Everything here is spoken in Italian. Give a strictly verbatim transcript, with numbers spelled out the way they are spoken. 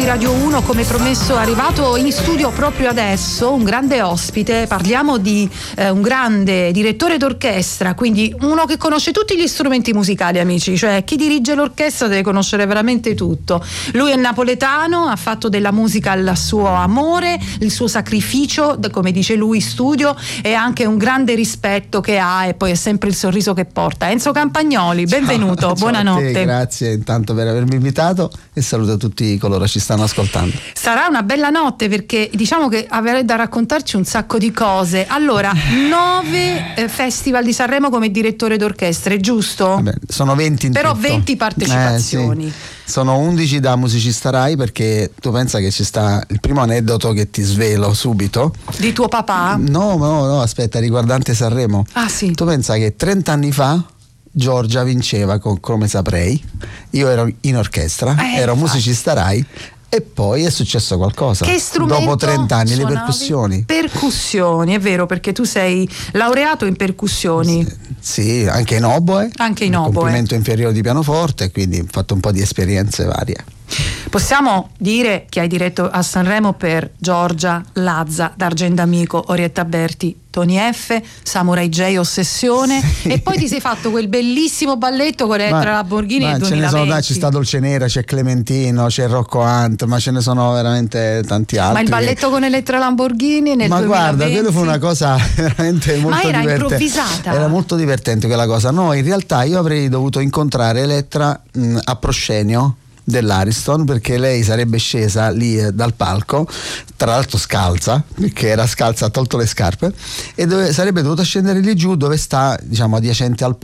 Radio uno, come promesso è arrivato in studio proprio adesso un grande ospite. Parliamo di eh, un grande direttore d'orchestra, quindi uno che conosce tutti gli strumenti musicali, amici, cioè chi dirige l'orchestra deve conoscere veramente tutto. Lui è napoletano, ha fatto della musica il suo amore, il suo sacrificio, come dice lui, studio, e anche un grande rispetto che ha, e poi è sempre il sorriso che porta. Enzo Campagnoli, benvenuto, ciao, buonanotte. Ciao, grazie intanto per avermi invitato e saluto tutti coloro che ci stanno ascoltando. Sarà una bella notte, perché diciamo che avrei da raccontarci un sacco di cose. Allora, nove eh, festival di Sanremo come direttore d'orchestra, è giusto? Vabbè, sono venti in Però tutto. venti partecipazioni. Eh, sì. Sono undici da musicista Rai, perché tu pensa che ci sta il primo aneddoto che ti svelo subito. Di tuo papà? No, no, no, aspetta, riguardante Sanremo. Ah, sì. Tu pensa che trenta anni fa Giorgia vinceva con Come Saprei, io ero in orchestra, eh, ero infatti. musicista Rai, e poi è successo qualcosa. Che strumento dopo trenta anni? suonavi? Le percussioni. Percussioni, è vero, perché tu sei laureato in percussioni. Sì, anche in oboe. Anche in oboe. Complemento inferiore di pianoforte, quindi ho fatto un po' di esperienze varie. Possiamo dire che hai diretto a Sanremo per Giorgia, Lazza, D'Argento Amico, Orietta Berti, Tony F, Samurai J, Ossessione, sì. E poi ti sei fatto quel bellissimo balletto con Elettra Lamborghini nel duemilaventi. Ce ne sono, dai, c'è sta Dolce Nera, c'è Clementino, c'è Rocco Hunt, ma ce ne sono veramente tanti altri. Ma il balletto che... con Elettra Lamborghini nel ma duemilaventi? Guarda, quello fu una cosa veramente molto ma era divertente. improvvisata. Era molto divertente quella cosa. No, in realtà io avrei dovuto incontrare Elettra mh, a Proscenio dell'Ariston, perché lei sarebbe scesa lì eh, dal palco, tra l'altro scalza, perché era scalza, ha tolto le scarpe, e dove, sarebbe dovuta scendere lì giù dove sta, diciamo, adiacente al